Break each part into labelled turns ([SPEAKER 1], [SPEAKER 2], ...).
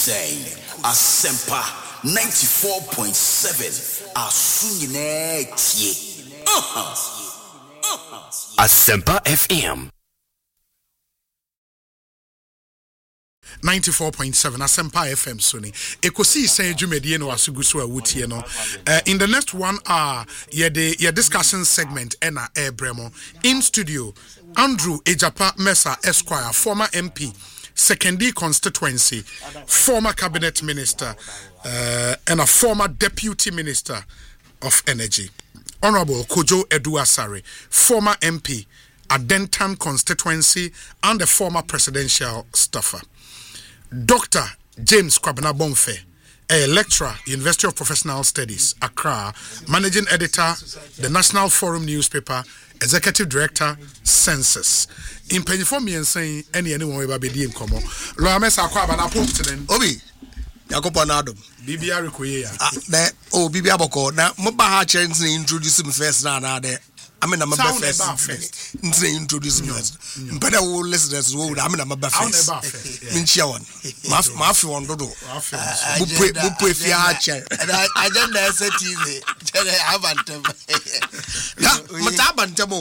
[SPEAKER 1] saying Asempa 94.7 Asunyine tie. Asempa FM
[SPEAKER 2] 94.7 Asempa FM Sony. Ekosi say dwumedie no asuguso awutie no. In the next 1 hour, ye discussion segment ena Bremo in studio. Andrew Ejapa Mesa Esquire, former MP, Sekondi constituency, former cabinet minister, and a former deputy minister of energy. Honorable Kojo Edu-Asare, former MP, Adentan constituency, and a former presidential staffer. Dr. James Kwabena Bonfe, a lecturer, University of Professional Studies, Accra, managing editor, the National Forum newspaper, executive director, Census. In Pennyform, me and saying anyone will be in common. Loames Aquabana Pumpton.
[SPEAKER 3] Obi, Yacopanado,
[SPEAKER 2] BBR Requia.
[SPEAKER 3] BBR Boko. Now, Mubaha chance introduce him first. Now, I mean, I'm a first. Introduce me first. But I will listen to what I'm a first. Minchiawan. Mafia on Dodo. I don't know. Say TV. I haven't. Matabantamo.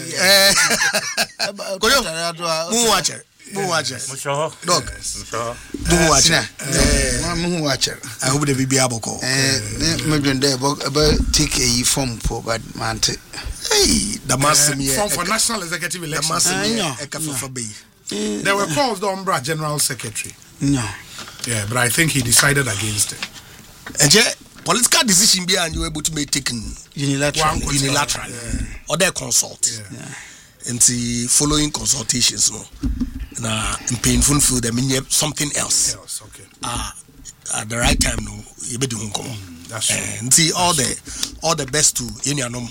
[SPEAKER 3] Watcher. Dog. Watcher. I hope the BB Aboko.
[SPEAKER 4] About take a form for bad man.
[SPEAKER 3] Hey, the master
[SPEAKER 2] for national executive election. There were calls to Umbra General Secretary.
[SPEAKER 4] No.
[SPEAKER 2] Yeah, but I think he decided against it.
[SPEAKER 3] And political decision behind you able to be taken unilaterally or their consult. And the following consultations na painful feel them in something else.
[SPEAKER 2] Okay.
[SPEAKER 3] At the right time no you be doing come.
[SPEAKER 2] That's true.
[SPEAKER 3] And see all the best to any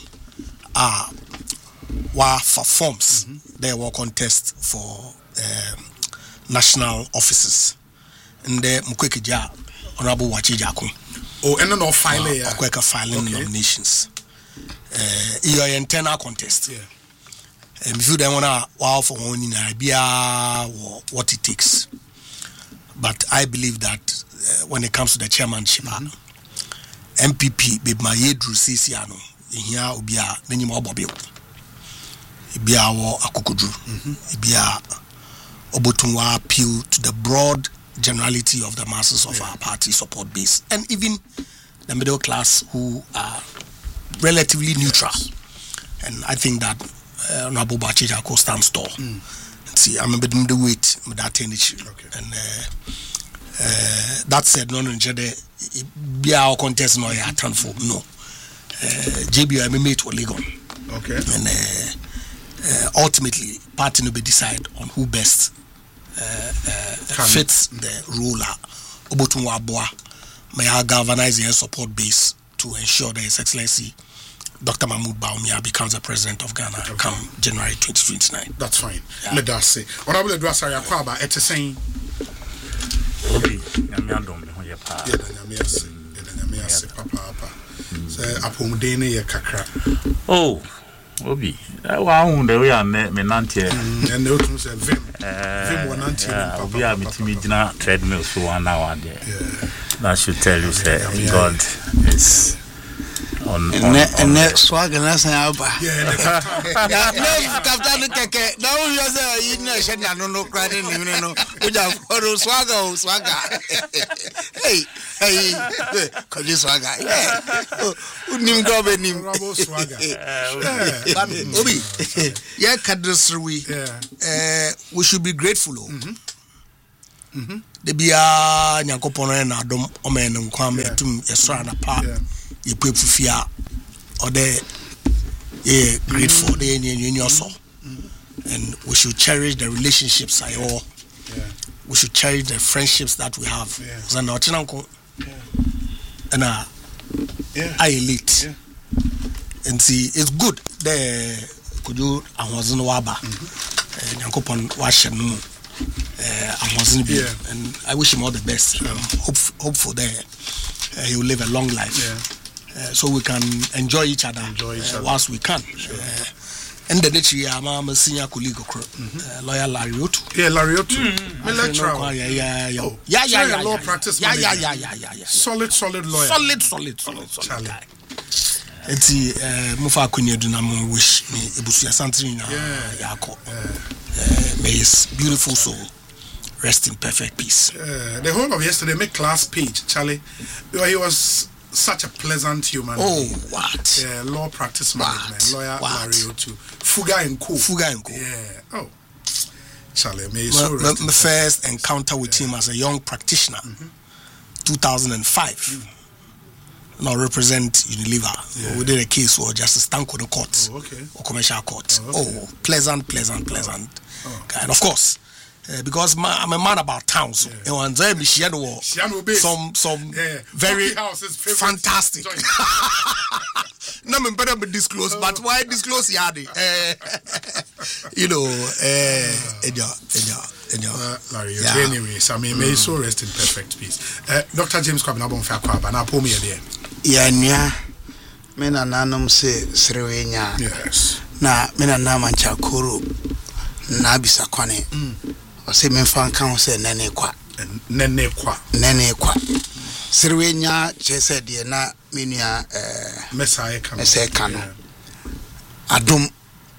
[SPEAKER 3] were for forms. They were contest for national offices. And the Mukwekija, Honorable Wachijako.
[SPEAKER 2] Oh, and no filing.
[SPEAKER 3] Filing nominations. Your internal contest.
[SPEAKER 2] Yeah.
[SPEAKER 3] And if you don't want to wow for one in idea what it takes. But I believe that when it comes to the chairmanship, MPP, be my Yedru Sisiano. Here ubia nenyi mo bobio ibia wo akokudru ibia obotunwa appeal to the broad generality of the masses of our party support base and even the middle class who are relatively neutral. And I think that Honorable Bachijako stands tall. See, I'm a bit the weight with that energy. And that said, no be our contest no ya turn for no. JB made to Legon.
[SPEAKER 2] Okay.
[SPEAKER 3] And ultimately, party will be decide on who best fits the ruler. Obotunwa Boa may I galvanize the support base to ensure that His Excellency Dr. Mahmoud Bawumia becomes the president of Ghana come January 2029.
[SPEAKER 2] That's fine. Let us say. Honorable Edwasa Yakwaba, it's saying.
[SPEAKER 5] Obi, Yamiandom,
[SPEAKER 2] Papa. Apomdene ye kakra.
[SPEAKER 5] Oh, Obi. Wa hu de we an me nante.
[SPEAKER 2] And they otu say vim wonante.
[SPEAKER 5] Obi a mitimi gina treadmill so 1 hour there. That should tell you say God is on
[SPEAKER 4] swagger na san aba.
[SPEAKER 2] Yeah,
[SPEAKER 4] captain keke. Now you say you know she no cry ni no. We just for swagger. Hey, cause you swagger. Yeah. Unim go be nim.
[SPEAKER 2] Swagger.
[SPEAKER 3] Obi. Yeah, kadresri. We should be grateful. The bia nyankopon na adom o me nkwa metum yesra na pa ye pefufia or the grateful the in also. And we should cherish the relationships we should cherish the friendships that we have. And I elite. And see, it's good. The could you I wasn't waba nyankopon washe no and I wish him all the best. Hopeful that he will live a long life. So we can enjoy each other whilst we can. and the next year I'm a senior colleague lawyer Larry Otu.
[SPEAKER 2] Yeah, Larry Otu.
[SPEAKER 3] Yeah.
[SPEAKER 2] Law practice.
[SPEAKER 3] Yeah.
[SPEAKER 2] Solid lawyer.
[SPEAKER 3] Solid guy. Eti mufa akunya do na mo wish me ebusu asantri na yako. May his beautiful soul rest in perfect peace.
[SPEAKER 2] The whole of yesterday, make class page, Charlie. He was such a pleasant human.
[SPEAKER 3] Oh, what?
[SPEAKER 2] Law practice management, lawyer Larry Otu. Fuga and Co. Yeah. Oh, Charlie, may
[SPEAKER 3] my first encounter with him as a young practitioner, 2005. Now represent Unilever. We did a case for Justice Tanko the court, or commercial court. Pleasant. And of course, because I'm a man about town, so some very fantastic. No, I'm better be disclosed, but why disclose Yadi?
[SPEAKER 2] Larry, anyways, I mean, may you so rest in perfect peace. Dr. James Kwabena Fakwa, and I'll pull me again.
[SPEAKER 4] Yeah, men and nanum say Srewenya.
[SPEAKER 2] Yes.
[SPEAKER 4] Na men and naman chakuru Nabisa Kwane. Or say men fan count say Nene Kwa. Srewenya, she said, dear na minia
[SPEAKER 2] Messiah
[SPEAKER 4] Kano. Adum,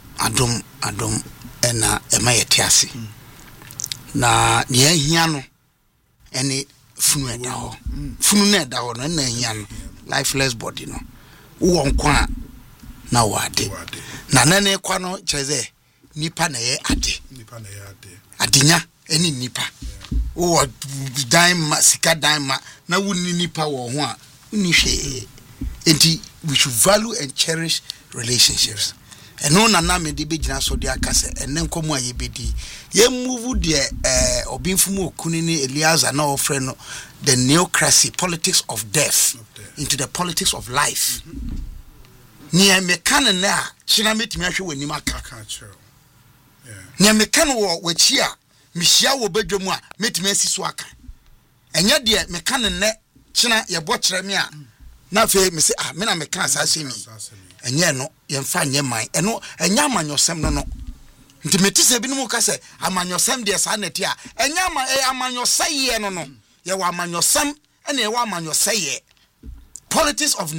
[SPEAKER 4] and Emaya Tiasi. Na near Yano, any funu da ho na yan lifeless body no wo nkwa na wade na nane kwa no cheze nipa na ye ade adenya eni nipa wo dime sika dime na wuni nipa wo ho a uni hwe enti we should value and cherish relationships. And no na me de begina so de akase enne nkomo aye bedi ye move de obinfumu okunini Elias na ofre no the neocracy, politics of death into the politics of life. Nia me kan na china metimi ahwe wanim aka nia me kan wo wachi a mehia wo badwam a metimi asiso aka enye de me kan ne china ye bo kire me a na fe me se me na me kan asase mi enye no yemfa nye man eno enya amanyosem no nti metise bi no mu ka se amanyosem de sa neti a enya amanyoseye no ye wa amanyosem ene ye wa amanyoseye politics of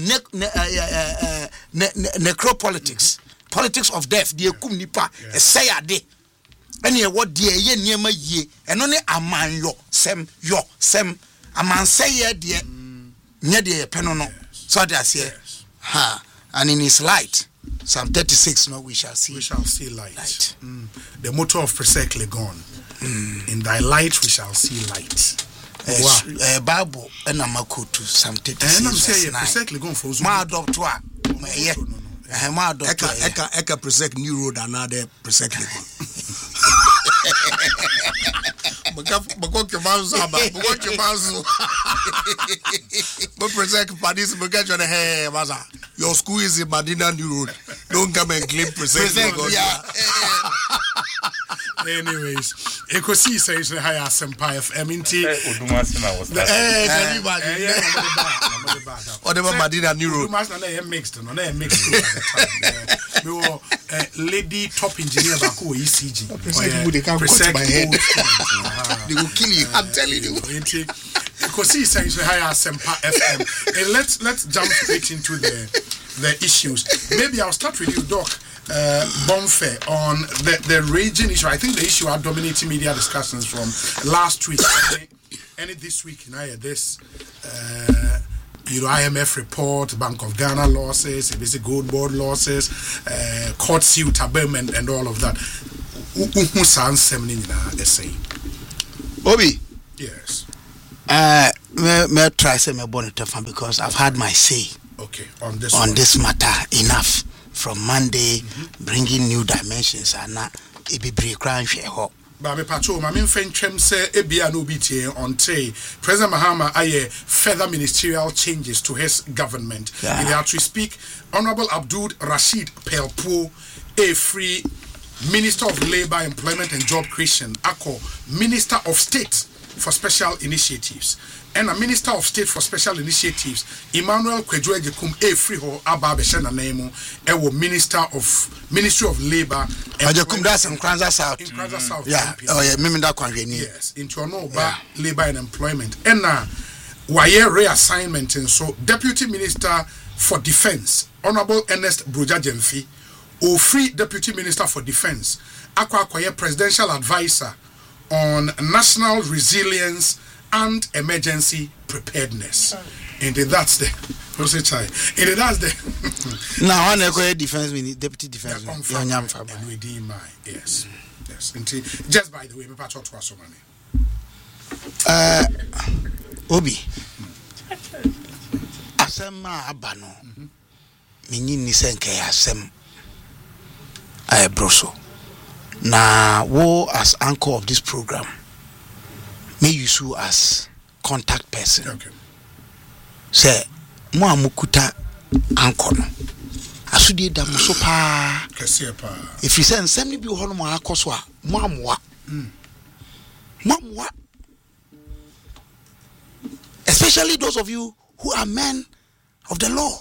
[SPEAKER 4] necropolitics, politics of death de kum nipa say ade ene ye wo de ye niema yie eno ne amanyosem amanseye de nye de peno no so de ase ha. And in his light, Psalm 36, no, we shall see light. The motto of Presekle gone. In thy light we shall see light. Bible and Amakutu, Psalm 36. And I'm saying Presekle gone for my doctor. My doctor.
[SPEAKER 3] Eka Presek New Road, another Presekle gone. Your school is in Madina New Road. Don't come and claim present.
[SPEAKER 2] Anyways, Ekosi says the higher Sempa FM inti.
[SPEAKER 3] Whatever Madina New Road.
[SPEAKER 2] Mixed. We were lady top engineer Baku ECG.
[SPEAKER 3] They will kill you. I'm telling you.
[SPEAKER 2] Ekosi says the higher Sempa FM. And let's jump straight into the issues. Maybe I'll start with you, Doc. Bonfair on the raging issue. I think the issue are dominating media discussions from last week and this week. This IMF report, Bank of Ghana losses, ABC Gold Board losses, court suit abatement and all of that. Who sounds seminar essay?
[SPEAKER 4] Obi.
[SPEAKER 2] Yes.
[SPEAKER 4] Me try say me bonnet fan because I've had my say.
[SPEAKER 2] Okay, on this
[SPEAKER 4] matter enough. From Monday, bringing new dimensions and now it be break crime share ho.
[SPEAKER 2] But me patrol, my main friend Chem say Ebia no BTA on Tay. President Mahama aye further ministerial changes to his government. In the to speak, Honorable Abdul Rashid Pelpo, a free Minister of Labour, Employment and Job Creation, Ako Minister of State. for Special Initiatives and a Minister of State for Special Initiatives, Emmanuel Kwejuejekum Friho Ababeshana Nemo, Ministry of Labor.
[SPEAKER 4] Ajekum that's in Kranza South.
[SPEAKER 2] In Kranza South.
[SPEAKER 4] Yeah. Oh yeah, Miminda Kwanjeni.
[SPEAKER 2] Yes, into Labor and Employment. And wire reassignment and so Deputy Minister for Defense, Honorable Ernest Broja Jemfi, or Free Deputy Minister for Defense, Akwa Presidential Advisor on National Resilience and Emergency Preparedness. And that's the
[SPEAKER 4] now on a defense deputy defense
[SPEAKER 2] yes. Just by the way, we talk to us
[SPEAKER 4] Obi asema abano minyi ni senke asem broso na wo as anchor of this program may use you as contact person.
[SPEAKER 2] Okay.
[SPEAKER 4] Say mo amukuta anchor no asudi da mo so pa
[SPEAKER 2] kese pa
[SPEAKER 4] if you say nsem ni bi ho no mo akoso a mo amwa especially those of you who are men of the law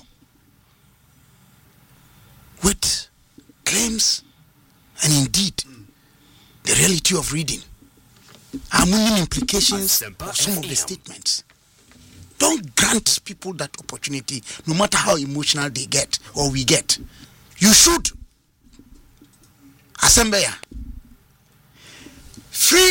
[SPEAKER 4] with claims and indeed the reality of reading and implications of some of the statements. Don't grant people that opportunity no matter how emotional they get or we get. You should assemble free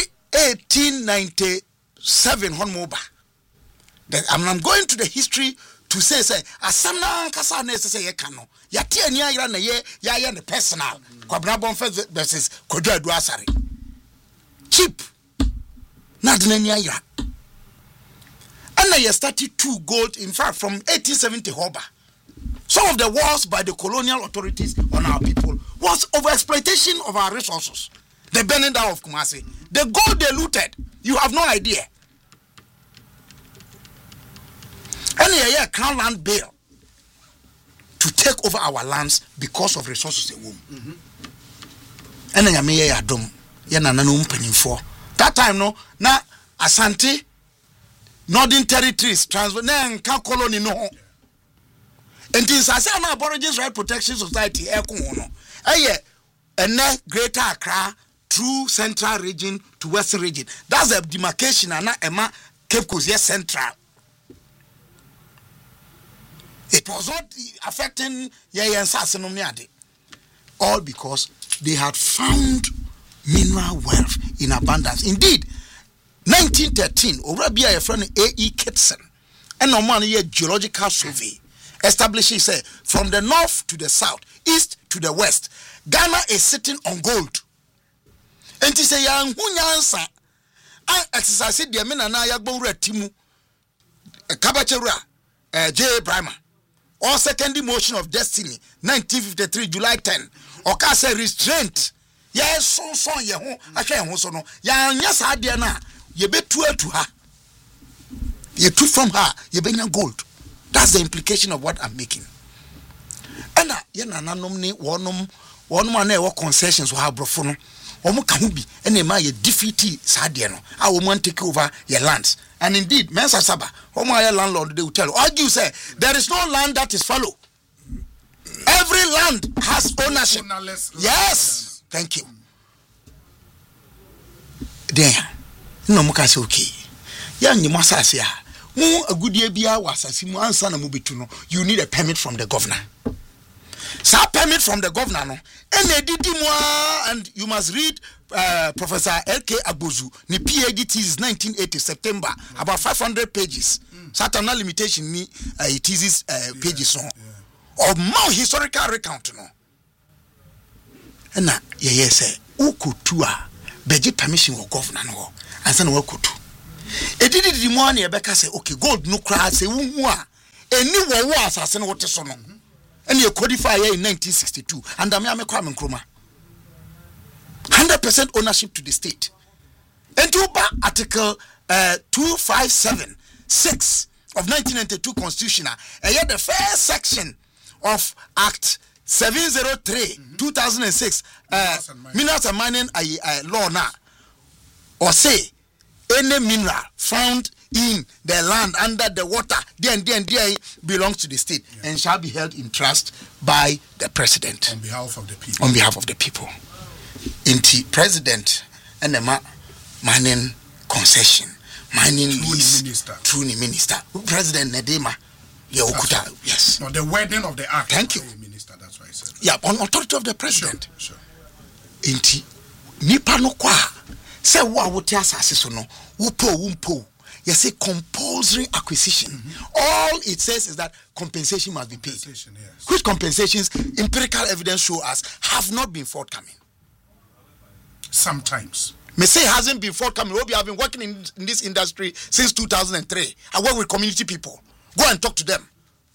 [SPEAKER 4] 1897 Honmoba. I'm going to the history to say asamna kasa na say ye kano yate ani ayra na ye the personal Kwabena Bonfa versus Kojo Adu Asare cheap na de ani ayra and na ye started 2 gold in fact from 1870 Hoba. Some of the wars by the colonial authorities on our people was overexploitation of our resources. The burning down of Kumasi, the gold they looted, you have no idea. And a crown land bill to take over our lands because of resources in womb. And then me adom yana nanu mpanimfo. That time no na Asante Northern Territories transfer na nka colony no. And this I say na Aborigines Right Protection Society ekun no. Ene Greater Accra through Central Region to Western Region. That's the demarcation na Emma Cape Coast Central. It was not affecting all because they had found mineral wealth in abundance. Indeed, 1913, Orabia, a friend A.E. Kitson, and no man a geological survey establishes from the north to the south, east to the west, Ghana is sitting on gold. And to say, young Hunyansa, I exercise the Amina Yagbon Timu, Kabachera, J. Brahma. Or second motion of destiny 1953 July 10 or say restraint yes so ye ho ahwe ho so no ya nya sa de na ye betu atu ha ye took from her ye benya gold. That's the implication of what I'm making. And ye nananom ni wonom na e wo concessions wo ha brofo no omo ka ho bi ene ma ye defeat sa de no a wo man take over your lands. And indeed, Mensa Saba, Homo landlord, they will tell you. Argue say there is no land that is fallow. Every land has ownership. Yes. Thank you. There. No muka say okay. Yan you must say mu a good year bia wasasi mu ansa na mu betu. You need a permit from the governor. Sa permit from the governor no. And you must read Professor L.K. Agbozu, ni PhD thesis 1980 September, about 500 pages. Certain limitation ni thesis pages no. Or more historical recount no. And na ye say ukutua beji permission of governor no. And say no kutu. E did the money e beka say okay gold no cry say wu a eni wo asase no wote so no. And you codify here in 1962 and I'm Kwame Nkrumah. 100% ownership to the state. And to Article 257(6) of 1992 Constitution, the first section of Act 703 2006 Minerals and Mining law now, or say any mineral found in the land, under the water, then belongs to the state and shall be held in trust by the president.
[SPEAKER 2] On behalf of the people.
[SPEAKER 4] On behalf of the people. Inti president and the mining concession, mining lease, through the minister. President Nedema. Yes.
[SPEAKER 2] No, the wording of the act.
[SPEAKER 4] Thank you.
[SPEAKER 2] Minister, that's why I said.
[SPEAKER 4] Yeah, on authority of the president.
[SPEAKER 2] Sure.
[SPEAKER 4] Inti nipa no kwa say wa wote asase so no wumpo. You say compulsory acquisition. All it says is that compensation must be paid.
[SPEAKER 2] Yes.
[SPEAKER 4] Which compensations empirical evidence show us have not been forthcoming.
[SPEAKER 2] Sometimes.
[SPEAKER 4] May say it hasn't been forthcoming. We have been working in this industry since 2003. I work with community people. Go and talk to them.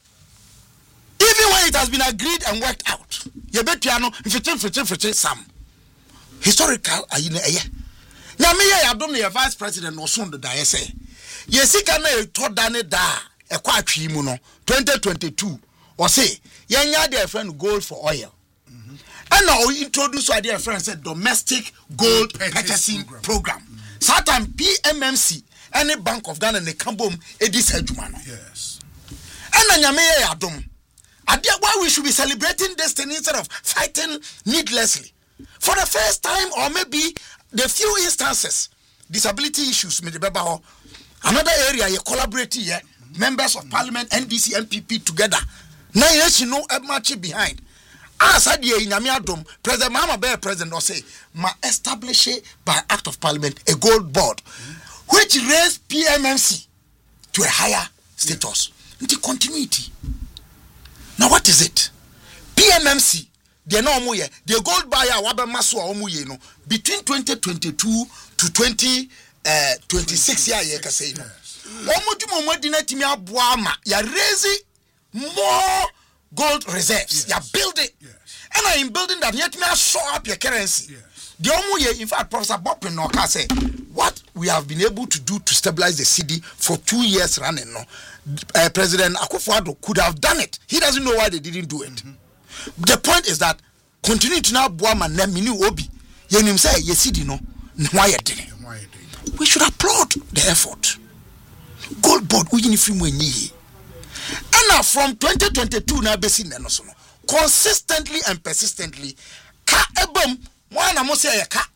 [SPEAKER 4] Even when it has been agreed and worked out, you bet you know if some historical now me I don't know vice president or soon the die say yes he can thought done da a quite mu no 2022 or say yanya their friend gold for oil and now introduce our dear friend said domestic gold purchasing program certain PMMC any Bank of Ghana ne kambom edis adwuma no
[SPEAKER 2] yes
[SPEAKER 4] and nyame ya adom adia why we should be celebrating destiny instead of fighting needlessly for the first time or maybe the few instances disability issues me the another area you collaborate here members of parliament NDC MPP together now you know much behind as I dear nyame adom president Mahama Bear president or say ma establish by act of parliament a gold board which raised PMMC to a higher status into continuity. Now what is it? PMMC they no more the gold buyer wabe maso omuye no between 2022 to 2026 year ka say no omo di na timi aboa ma ya raise more gold reserves ya build it and I am building that yet me show up your currency the omuye in fact Professor Bopin no ka say what we have been able to do to stabilize the city for 2 years running no President Akufo-Addo could have done it. He doesn't know why they didn't do it. The point is that continue to now boama na mini obi yenim say yesidi no why you did it. We should applaud the effort. Gold board uyinifrim wenyi. And now from 2022 na besi na no so no consistently and persistently ka ebom one na mo say ya ka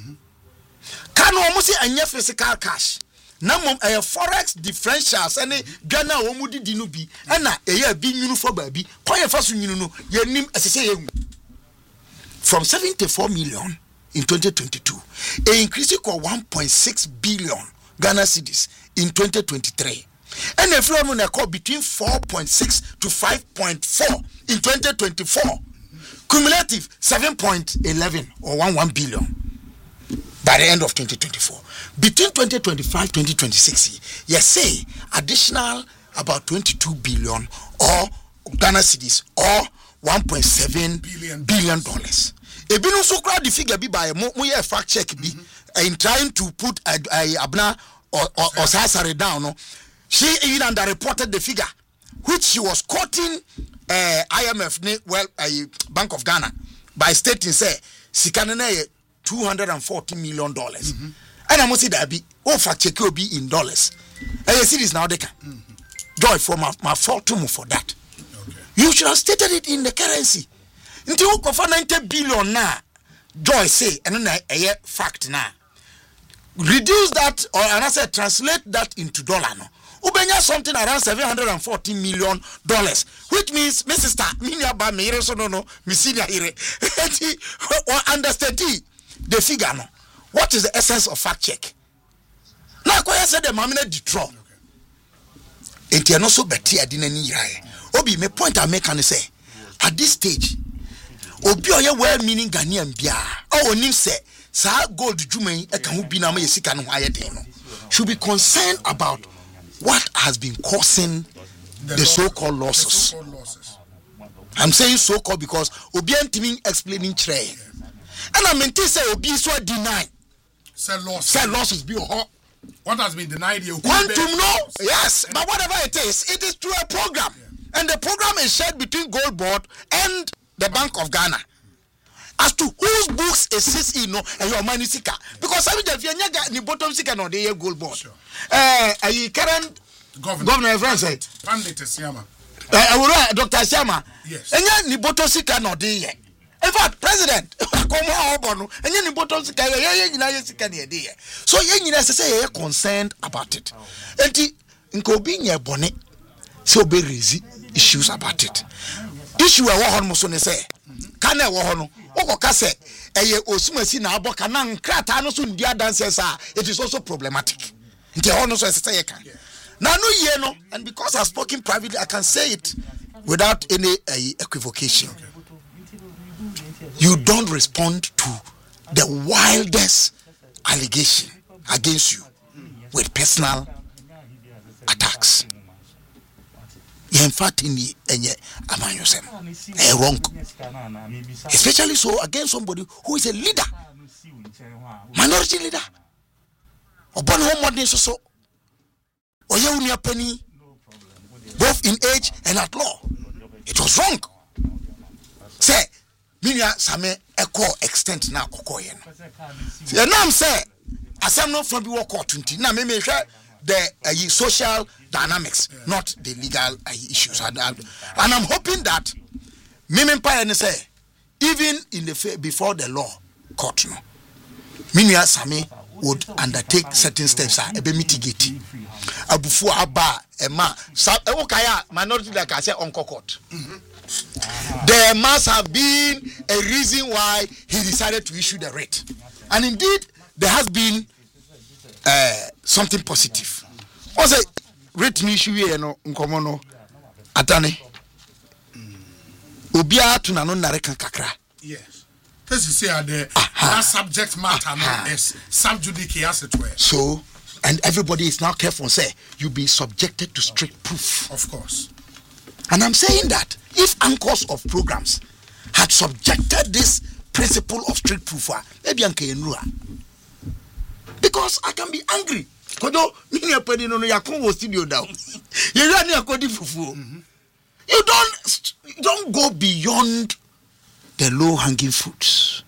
[SPEAKER 4] ka no mo say anya physical cash na mom a forex differentials any Ghana wo mu didi no bi na eya bi nwunu for ba bi koye fa so nwunu no yenim asese ye from 74 million in 2022 a increase to 1.6 billion Ghana cedis in 2023 and if you na call between 4.6 to 5.4 in 2024 cumulative 7.11 or 11 billion by the end of 2024. Between 2025-2026, you say additional about 22 billion or Ghana cedis or 1.7 billion dollars. Ebi no so crowd the figure be by mo fact check be in trying to put abna or Sasare down. No, she even underreported the figure, which she was quoting IMF, well, Bank of Ghana, by stating say sikanene $240 million. And I must say that be fact check will be in dollars. And you see this now they can joy for my fortune for that. Okay. You should have stated it in the currency. Until you cover 90 billion now, joy say and then a fact now. Reduce that or and I said translate that into dollar no. Ubenya something around $740 million, which means Mrs. Minya ba me so no misinya ire. Understand the figure no. What is the essence of fact check? Now I said the mamina detro. Enti no so beti adina ni yirae. Obi me point I make and say at this stage obi oye well meaning Ghanaian bia o onim say sa gold dwuman e ka ho bi na ma yesika no aye den no should be concerned about what has been causing the so-called losses. I'm saying so-called because obi antimi explaining tray. And I mean to say obi so deny
[SPEAKER 2] say losses
[SPEAKER 4] be
[SPEAKER 2] what has been denied you
[SPEAKER 4] quantum no yes but whatever it is through a program and the program is shared between Gold Board and the Bank of Ghana as to whose books it sits in, no, and your money sika. Because some of you ni bottom sika no they gold board.
[SPEAKER 2] Sure.
[SPEAKER 4] Current governor France said.
[SPEAKER 2] Pandit Siama.
[SPEAKER 4] Dr. Siama.
[SPEAKER 2] Yes.
[SPEAKER 4] And ni bottom sika no they. In fact, president, come on, and you bottom sika sika ni dey. So you say concerned about it. Enti nkobi nya bone so be raise issues about it. Issue a wo hon mo so ne say ka na wo ho no okoka say eye osumasi na aboka na nkrata no so ndia dancers it is also problematic. Nti ho no so say ye kan. Na no ye no, and because I've spoken privately I can say it without any equivocation. You don't respond to the wildest allegation against you with personal attacks. In fact, in the wrong, especially so against somebody who is a leader, minority leader, or born home modern so, or you penny, both in age and at law. It was wrong. Say, Minya Same Echo extent now Okoyen. The name say, as I'm not from the work court, now maybe the social dynamics, not the legal issues. And I'm hoping that Mimin Payane say, even in the before the law court, no, Minya Same would undertake certain steps be mitigating. Abufu Abba Emma Ewokaya minority like I say on court. There must have been a reason why he decided to issue the writ. And indeed, there has been something positive. Also, written issue here, no, nkomono, atane. Obia tunano nareka kakra.
[SPEAKER 2] Yes. This is here the subject matter no is sub judice as it were. So, and everybody is now careful and say, you be subjected to strict proof. Of course. And I'm saying that if anchors of programs had subjected this principle of strict proof, maybe because I can be angry. You don't go beyond the low-hanging fruits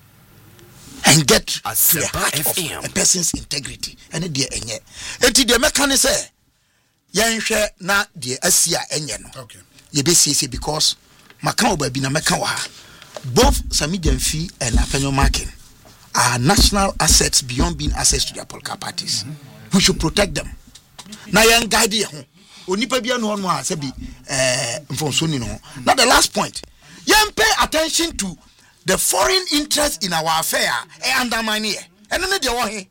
[SPEAKER 2] and get to the heart of a person's integrity. And the mechanism say, Yanshare na the Asia Enyen. Okay. Yebesi because Macau baby na Mekawa. Both Samidian Fee and Nathaniel Markin are national assets beyond being assets to their political parties. We should protect them. Na yang guide you. Onipa bia no no say bi mfonsoni no. Now the last point. Yan pay attention to the foreign interest in our affair and undermine here. And no dey one here.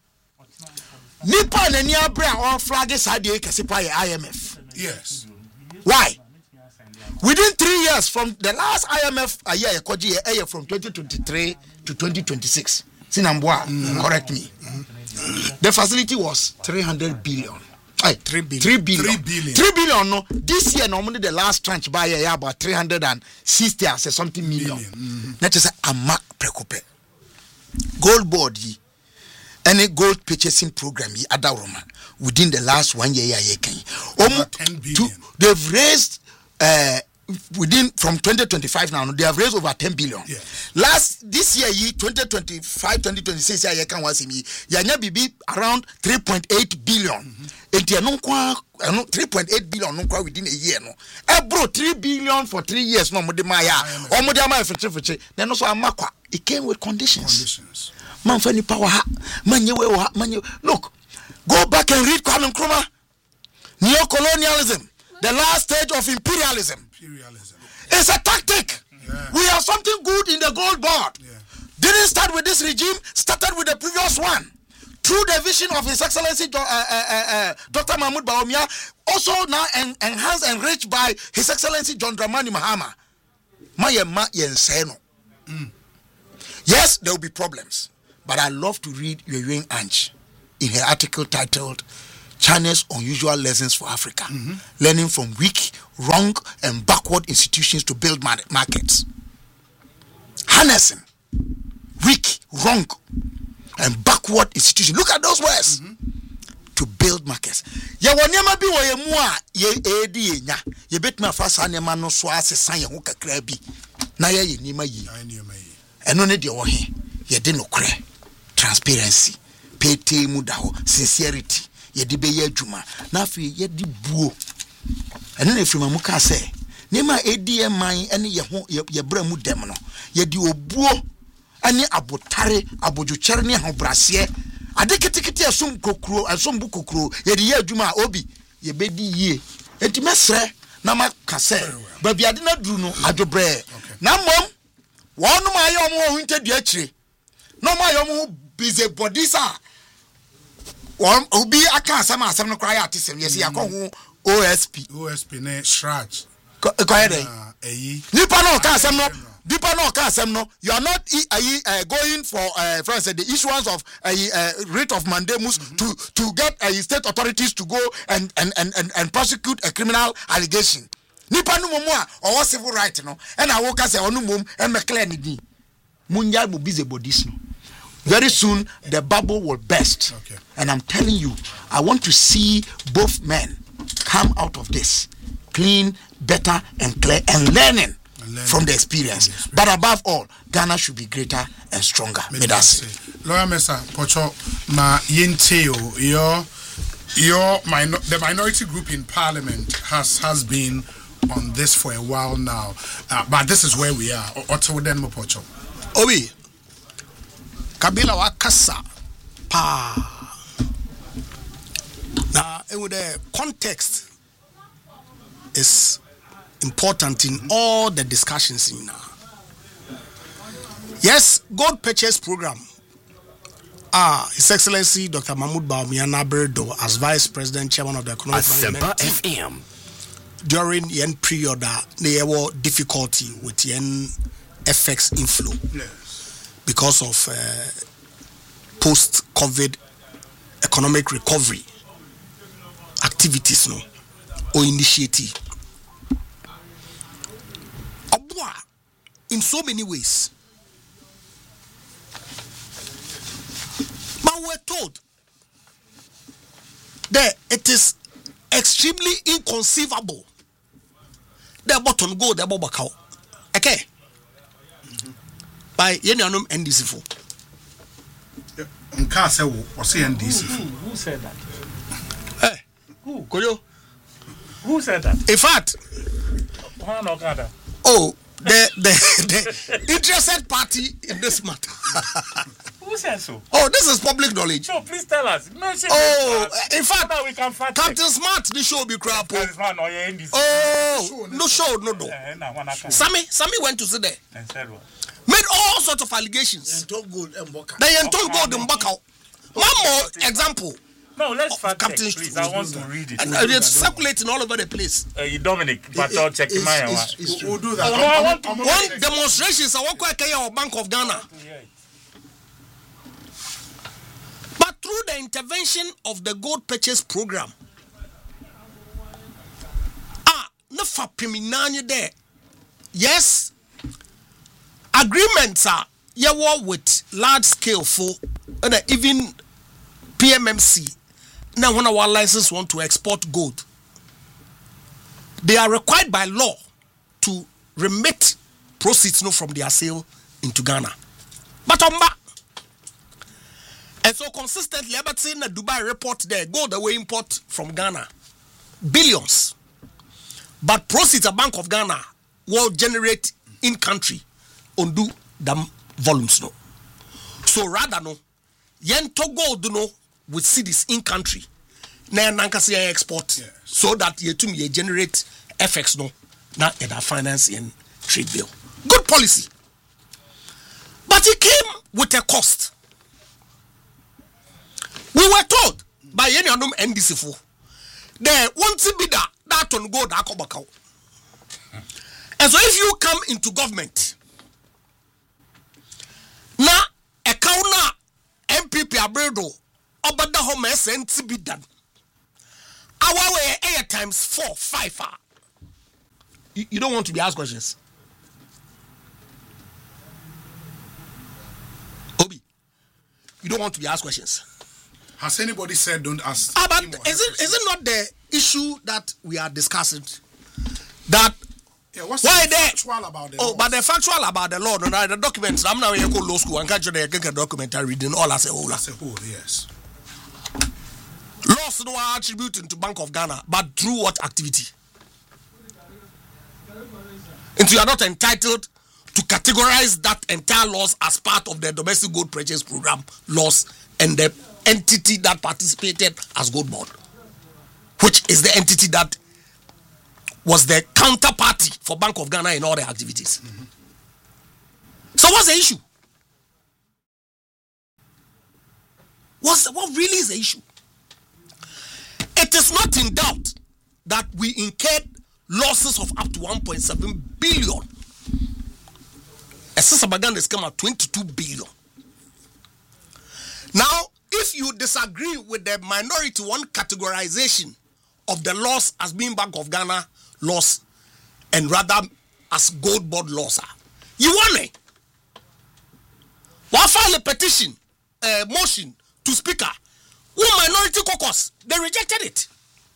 [SPEAKER 2] Nipa na ni abra on flag side kesipa IMF. Yes. Why? Within 3 years from the last IMF a year from 2023 to 2026. Sinambwa, correct me. The facility was 300 billion. 3 billion. No, this year normally the last tranche by about 360 or something million. That is a preocupe. Gold board any gold purchasing program Adaroma within the last 1 year almost 10 billion. They've raised within from 2025 now they have raised over 10 billion. Yes. This year 2025 2026 year can was me bibi around 3.8 billion. Enti no 3.8 billion no within a year no. Bro 3 billion for 3 years no mode maya or mode ama fiche then also amakwa it came with conditions. Man fani power look, go back and read Kwame Nkrumah. Neo-colonialism, the last stage of imperialism. It's a tactic. Yeah. We have something good in the gold board. Yeah. Didn't start with this regime, started with the previous one. Through the vision of His Excellency Dr. Mahmoud Bawumia, also now enhanced and enriched by His Excellency John Dramani Mahama. Yes, there will be problems. But I love to read Yoyoing Ange in her article titled China's Unusual Lessons for Africa. Learning from weak, wrong, and backward institutions to build markets. Harnessing weak, wrong, and backward institutions. Look at those words. To build markets. Ya wanyama bi wo yemua ye edi enya. Ye betuma fa sa nyama no so asesa ye ho kakra bi. Na ye nima yi.
[SPEAKER 4] ɛno ne deɛ wɔ he yɛde no korɛ transparency pete mu da hɔ sincerity yɛde bɛyɛ adwuma na afei yɛde buo ɛno na efiri mu ka sɛ nema ADM man ɛne yɛ ho yɛbra mu dɛm no yɛde obuo ɛne abotare abodwokyɛre ne ahobrɛseɛ ade ketekete asom kokuro asom bu kokuro yɛde yɛ adwuma obi yɛbɛdi yie enti mesrɛ na maka sɛ baabi ade na duru no adwobrɛ na mmom wɔnom ayɛ ɔmo ho ntɛdua akyire na ɔmo ayɛ ɔmo ho busy bodies a wɔn obi aka asɛm no koraa yɛ atesɛm yɛsɛ yakɔ ho OSP
[SPEAKER 2] ne Shraj
[SPEAKER 4] koyede nipa no ka asɛm no dipa no ka asɛm no you are not going for for instance the issuance of writ of mandamus to get state authorities to go and prosecute a criminal allegation nipa no momo a or civil right no and I woka say onu mom and me clear ni din munya mo busy bodies no very soon the bubble will burst. And I'm telling you, I want to see both men come out of this clean, better and clear and learning from the experience. But above all, Ghana should be greater and stronger.
[SPEAKER 2] Lawyer Mesa Pocho ma yinteo the minority group in parliament has been on this for a while now. But this is where we are. Oto den mo Pocho.
[SPEAKER 3] Obi Kabila wa kasa pa na the context is important in all the discussions in yes, gold purchase program. His Excellency Dr. Mahmoud Bawumia Berdo as Vice President Chairman of the Economic
[SPEAKER 1] Asempa FM
[SPEAKER 3] during the period there were difficulty with the FX inflow. Because of post-COVID economic recovery activities, no, or initiative. In so many ways. But we're told that it is extremely inconceivable that button go the bobakao. Okay. By Yenanum NDC for.
[SPEAKER 2] Who said that?
[SPEAKER 3] Hey, who? Koyo?
[SPEAKER 5] Who said that?
[SPEAKER 3] In fact, the interested party in this matter.
[SPEAKER 5] Who said so?
[SPEAKER 3] Oh, this is public knowledge.
[SPEAKER 5] So please tell us.
[SPEAKER 3] In fact,
[SPEAKER 5] we can
[SPEAKER 3] Captain Smart, this show be crap.
[SPEAKER 5] No
[SPEAKER 3] show, no. Sammy went to sit there.
[SPEAKER 5] And said what?
[SPEAKER 3] Made all sorts of allegations. They don't go to Mbakao. One more example.
[SPEAKER 5] No, let's fact check, please. I want to read it. It's
[SPEAKER 3] circulating all over the place.
[SPEAKER 5] Dominic, but I'll check my one.
[SPEAKER 2] We'll do that.
[SPEAKER 3] One demonstrations I walk like Bank of Ghana. But through the intervention of the gold purchase program, no for preliminary there. Yes, agreements are with large scale for and even PMMC. Now, when our license want to export gold, they are required by law to remit proceeds from their sale into Ghana. But and so consistently, ever seen the Dubai report there, gold away import from Ghana, billions. But proceeds a Bank of Ghana will generate in country undo them volumes no. So rather no, yen to gold no with cities in country. Na nankasi export so that ye to me generate FX no na either finance and trade bill. Good policy. But it came with a cost. We were told by any of them NDC for there won't be that on gold akobakao. And so if you come into government na account na MPP Abredo obada home SNT be done. Our way air times 4, 5. You don't want to be asked questions. Obi, you don't want to be asked questions.
[SPEAKER 2] Has anybody said don't ask?
[SPEAKER 3] But is it not the issue that we are discussing? That
[SPEAKER 2] Yeah, what's
[SPEAKER 3] why
[SPEAKER 2] the
[SPEAKER 3] there?
[SPEAKER 2] factual about the
[SPEAKER 3] Oh,
[SPEAKER 2] laws?
[SPEAKER 3] but the factual about the law, no, the documents. I'm now here go law school and catch the documentary reading all as a whole.
[SPEAKER 2] As a whole, yes.
[SPEAKER 3] Laws no are attributed to Bank of Ghana, but through what activity? And you are not entitled to categorize that entire loss as part of the domestic gold purchase program loss and the entity that participated as Gold Board, which is the entity that was the counterparty for Bank of Ghana in all the activities. Mm-hmm. So what's the issue? What really is the issue? It is not in doubt that we incurred losses of up to 1.7 billion. Ghana has come at 22 billion. Now, if you disagree with the minority one categorization of the loss as being Bank of Ghana loss and rather as Gold Board loss, you want it. Why file a petition, motion to Speaker? Who minority caucus? They rejected it.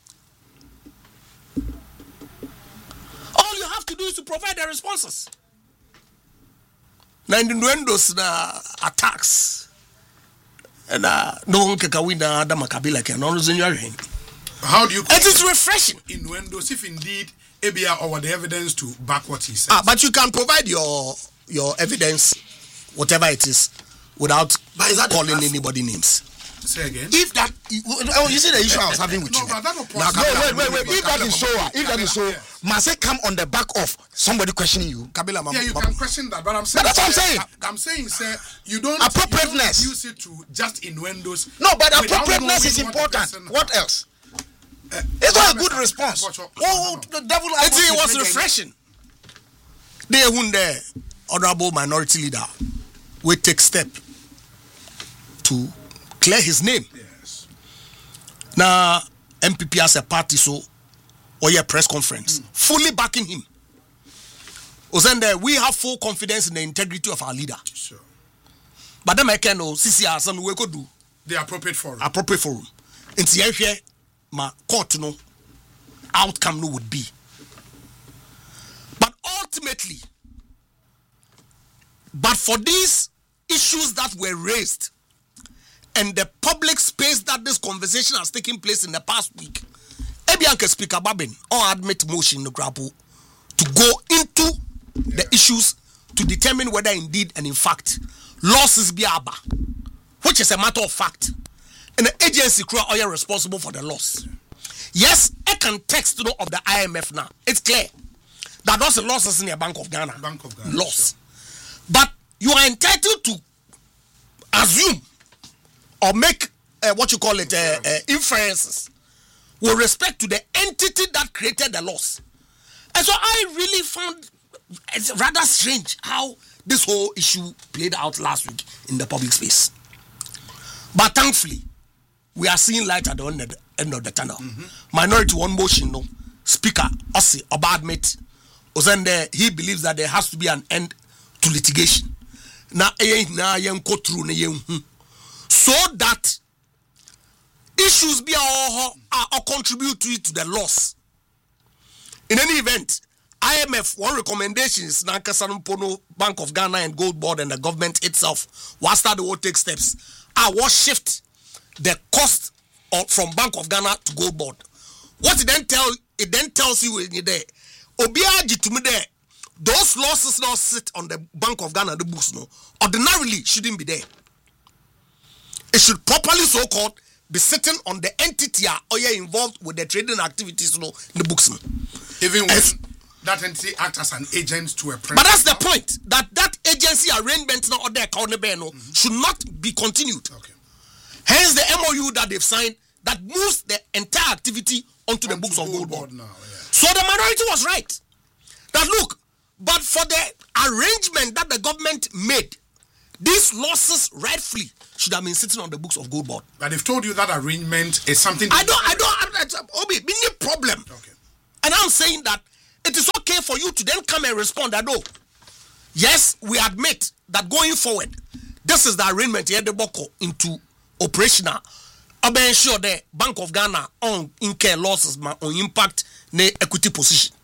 [SPEAKER 3] All you have to do is to provide the responses. Now in the windows attacks and no one can win the Makabila can always in your hand.
[SPEAKER 2] How do you?
[SPEAKER 3] It is refreshing.
[SPEAKER 2] Innuendos, if indeed ABR or the evidence to back what he said.
[SPEAKER 3] But you can provide your evidence, whatever it is, without calling anybody names.
[SPEAKER 2] Say again.
[SPEAKER 4] If that, you see the issue I was having with you.
[SPEAKER 2] But that
[SPEAKER 4] Wait. If that is so, must it come on the back of somebody questioning you?
[SPEAKER 3] Kabila,
[SPEAKER 2] yeah, you can question that, but I'm saying.
[SPEAKER 4] But that's what I'm saying.
[SPEAKER 2] I'm saying, sir, you don't
[SPEAKER 4] appropriateness.
[SPEAKER 2] use it to just innuendos.
[SPEAKER 4] No, but appropriateness is important. What else? It's not a good response. Oh, the devil!
[SPEAKER 3] It was refreshing. They won the honorable minority leader. We take step to clear his name.
[SPEAKER 2] Yes.
[SPEAKER 3] Now, MPP as a party, so or your press conference, fully backing him. We have full confidence in the integrity of our leader.
[SPEAKER 2] Sure.
[SPEAKER 3] But then I can know CCR and we could do
[SPEAKER 2] the appropriate forum.
[SPEAKER 3] Appropriate forum. In the my court no outcome no would be. But ultimately, but for these issues that were raised and the public space that this conversation has taken place in the past week, Ebianke Speaker Babin or admit motion no grapple to go into the issues to determine whether indeed and in fact losses be aba, which is a matter of fact. And the agency crew are responsible for the loss. Yes, I can text of the IMF now. It's clear that those losses in the Bank of Ghana. Loss. Sure. But you are entitled to assume or make inferences with respect to the entity that created the loss. And so I really found it's rather strange how this whole issue played out last week in the public space. But thankfully, we are seeing light at the end of the tunnel. Mm-hmm. Minority one motion, no Speaker Ossie Obadmate he believes that there has to be an end to litigation. Now, so that issues be or contribute to the loss. In any event, IMF one recommendation is Nankasanumpono Bank of Ghana and Gold Board and the government itself will start the will take steps. Will shift the cost from Bank of Ghana to Gold Board. What it then tells you in there, Obiaji to me there, those losses now sit on the Bank of Ghana the books no ordinarily shouldn't be there. It should properly so called be sitting on the entity or involved with the trading activities no in the books no.
[SPEAKER 2] Even when that entity acts as an agent to a president.
[SPEAKER 3] But that's the point, that agency arrangement now or the account should not be continued. Okay. Hence the MOU that they've signed that moves the entire activity onto the books of Gold Board. Now, yeah. So the minority was right. That look, but for the arrangement that the government made, these losses rightfully should have been sitting on the books of Gold Board.
[SPEAKER 2] But they've told you that arrangement is something.
[SPEAKER 3] I don't Obi, any problem. Okay. And I'm saying that it is okay for you to then come and respond that no. Yes, we admit that going forward, this is the arrangement here the Boko into operational. I'm sure the Bank of Ghana on incur losses on impact the equity position.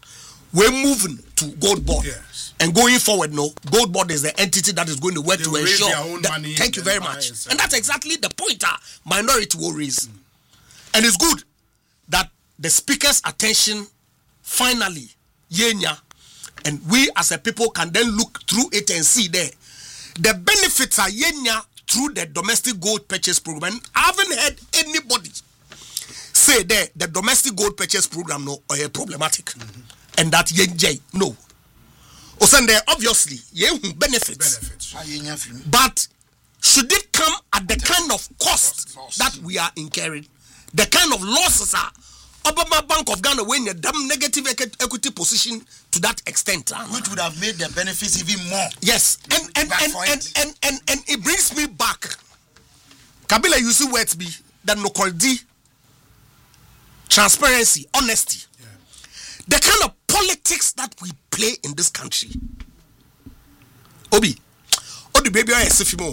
[SPEAKER 3] we're moving to Gold Board.
[SPEAKER 2] Yes.
[SPEAKER 3] And going forward, no, Gold Board is the entity that is going to work
[SPEAKER 2] They
[SPEAKER 3] to
[SPEAKER 2] will raise
[SPEAKER 3] ensure
[SPEAKER 2] their own
[SPEAKER 3] that,
[SPEAKER 2] money
[SPEAKER 3] thank you
[SPEAKER 2] and
[SPEAKER 3] very
[SPEAKER 2] buy
[SPEAKER 3] much.
[SPEAKER 2] and sell.
[SPEAKER 3] And that's exactly the point minority will raise. And it's good that the speaker's attention finally, Yenya, and we as a people can then look through it and see there. The benefits are Yenya through the domestic gold purchase program. And I haven't heard anybody say there the domestic gold purchase program no or problematic. And that Yenjay, no. Osande, obviously, benefits. But should it come at the kind of cost that we are incurring? The kind of losses are Obama Bank of Ghana when a damn negative equity position to that extent.
[SPEAKER 4] Which would have made the benefits even more.
[SPEAKER 3] Yes. And it brings me back. Kabila you see words be that no quality, transparency, honesty. Yeah. The kind of politics that we play in this country. Obi baby I sifimo.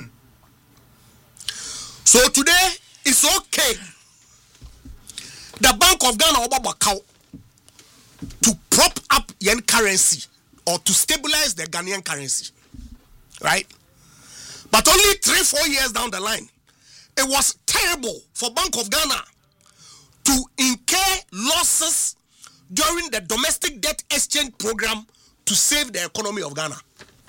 [SPEAKER 3] So today it's okay. The Bank of Ghana Obabakau to prop up yen currency or to stabilize the Ghanaian currency. Right? But only 3-4 years down the line, it was terrible for Bank of Ghana to incur losses during the domestic debt exchange program to save the economy of Ghana.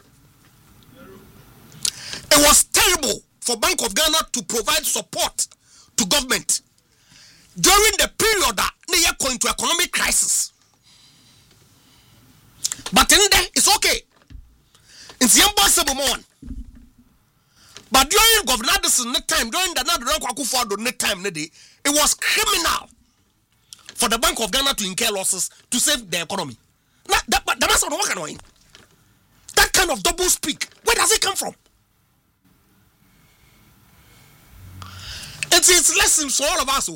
[SPEAKER 3] It was terrible for Bank of Ghana to provide support to government during the period that they are going to economic crisis. But in there, it's okay. It's impossible one. But during Governor Addison time, during the time, it was criminal for the Bank of Ghana to incur losses to save the economy. Now, that kind of double speak, where does it come from? It's lessons for all of us.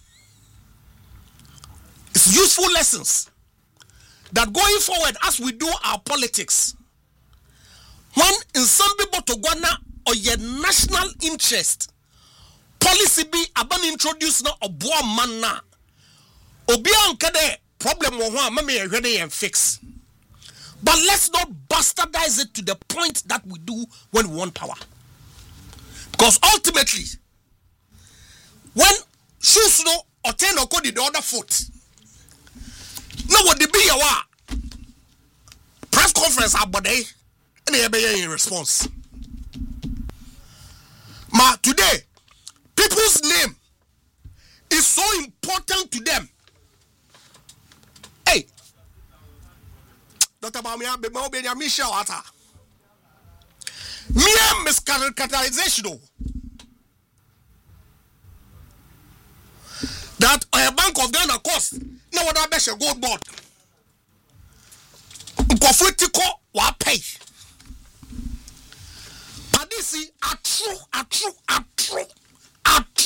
[SPEAKER 3] It's useful lessons that going forward as we do our politics, when in some people to Ghana or your national interest policy be aban introduce na oboa man na obi anka de problem wo ho amame ehwede and fix. But let's not bastardize it to the point that we do when we want power. Because ultimately, when shoes no or ten or the other foot, no what the be a press conference about day and they be in response. Ma today, people's name is so important to them. Hey, Dr. Bamia Bemobia Michelle Atta. Mere mischaracterization that a Bank of Ghana cost now what I bet a gold board. Conflictico wa pay. Padisi are true. Are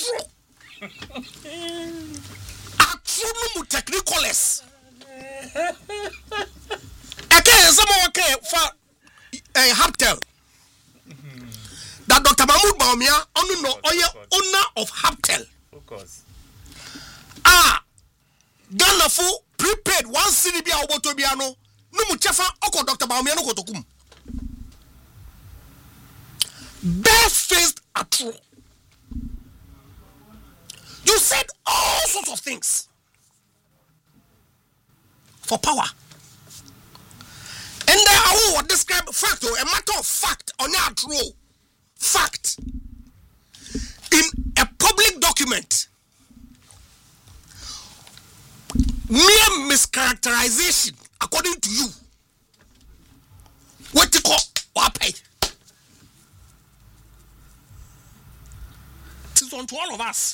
[SPEAKER 3] true technicalist. Okay, someone okay for a Haptel. That Dr. Mahmoud Baumia owner of Haptel.
[SPEAKER 5] Of course.
[SPEAKER 3] Ghana for prepaid 1 cedi bia obotobiano no mu chefa oko Dr. Baumia no kotokum. Barefaced at true. You said all sorts of things for power. And I will describe fact or a matter of fact or not true. Fact. In a public document, mere mischaracterization, according to you, what you call pay. It is on to all of us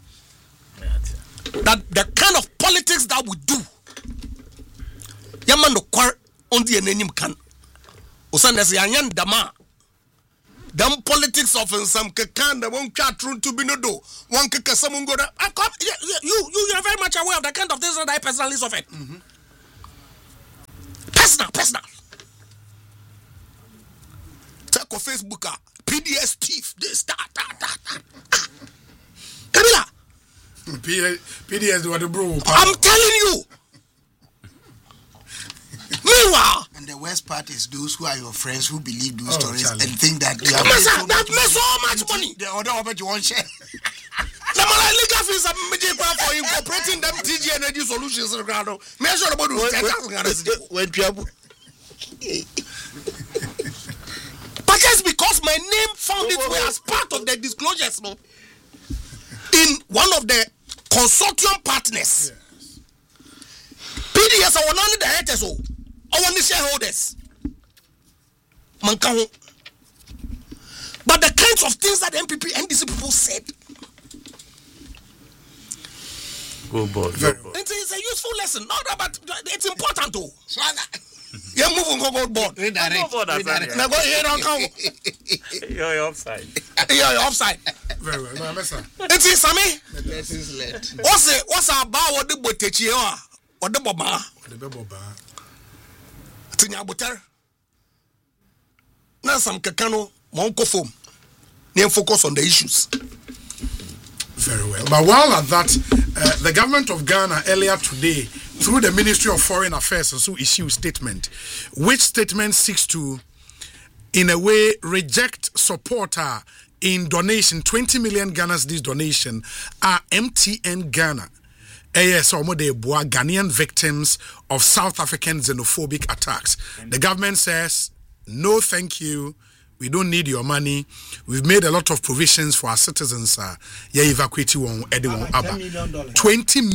[SPEAKER 3] that the kind of politics that we do, yaman no kwar on the name can. Osanes yanyan dama. Them politics of some kakan that won't chat through to be no do. One kaka someone go there. You are very much aware of the kind of things that I personally suffered. Personal. Check on Facebook, PDS thief, this, that. Kabila.
[SPEAKER 2] PDS what the bro.
[SPEAKER 3] I'm telling you. Meanwhile,
[SPEAKER 4] and the worst part is those who are your friends who believe those stories
[SPEAKER 2] Charlie.
[SPEAKER 4] and think that you
[SPEAKER 3] that makes so much money.
[SPEAKER 4] The other one you won't share.
[SPEAKER 3] The legal fees are for incorporating them TG Energy Solutions in the ground. Measure about when people. But just because my name found its way as part of the disclosures in one of the consortium partners. Yes. PDS are one of the directors, I want the shareholders. Mankaho. But the kinds of things that MPP and NDC people said.
[SPEAKER 5] Go board.
[SPEAKER 3] It's a useful lesson. No, but it's important too. You're moving go board.
[SPEAKER 5] Redirect.
[SPEAKER 3] Now go here and come.
[SPEAKER 5] You're offside.
[SPEAKER 3] You're offside.
[SPEAKER 2] Very well. No, Mesa.
[SPEAKER 3] It's Sammy.
[SPEAKER 4] Lessons learned.
[SPEAKER 3] What's about what the botechi or the boba?
[SPEAKER 2] The Beboba.
[SPEAKER 3] Tinya butter. Now some kakano monko foam. They focus on the issues.
[SPEAKER 2] Very well. But while at that, the government of Ghana earlier today, through the Ministry of Foreign Affairs, also issued a statement, which statement seeks to, in a way, reject support in donation, 20 million Ghana's donation, are MTN Ghana. Ghanaian victims of South African xenophobic attacks. The government says, no, thank you. We don't need your money. We've made a lot of provisions for our citizens. Evacuate $20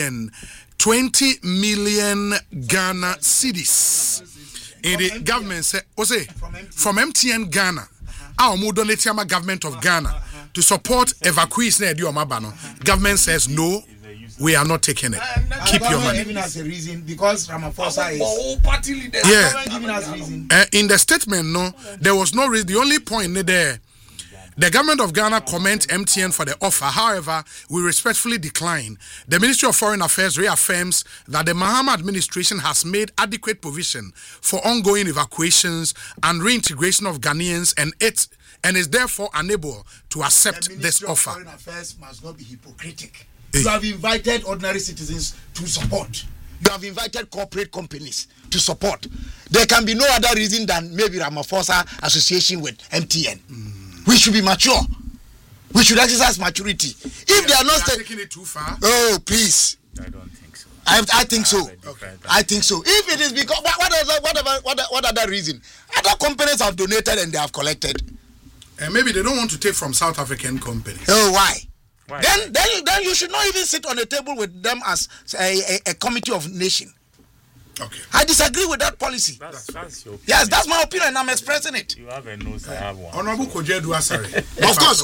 [SPEAKER 2] million Ghana cedis. And the government said, from MTN Ghana, our donate government of Ghana to support evacuees. Government says no. We are not taking it. Keep your money.
[SPEAKER 4] Giving us a reason because Ramaphosa is
[SPEAKER 3] party leader.
[SPEAKER 2] Yeah.
[SPEAKER 4] giving us reason.
[SPEAKER 2] In the statement, no, there was no reason. The only point there, the government of Ghana commend MTN for the offer. However, we respectfully decline. The Ministry of Foreign Affairs reaffirms that the Mahama administration has made adequate provision for ongoing evacuations and reintegration of Ghanaians and is therefore unable to accept this offer.
[SPEAKER 4] The Ministry of Foreign Affairs must not be hypocritical. You have invited ordinary citizens to support. You have invited corporate companies to support. There can be no other reason than maybe Ramaphosa association with MTN. We should be mature. We should exercise maturity. If they are not
[SPEAKER 2] taking it too far.
[SPEAKER 4] Oh, please.
[SPEAKER 5] I don't think so.
[SPEAKER 4] I think so.
[SPEAKER 2] Okay.
[SPEAKER 4] I think so. If it is because what other reason? Other companies have donated and they have collected.
[SPEAKER 2] And maybe they don't want to take from South African companies.
[SPEAKER 4] Oh, why?
[SPEAKER 5] Why?
[SPEAKER 4] Then you should not even sit on the table with them as a committee of nation.
[SPEAKER 2] Okay.
[SPEAKER 4] I disagree with that policy.
[SPEAKER 5] That's your opinion.
[SPEAKER 4] Yes, that's my opinion and I'm expressing it.
[SPEAKER 5] You have a nose, I have one.
[SPEAKER 2] Honorable Kojedu Asare.
[SPEAKER 4] Of course,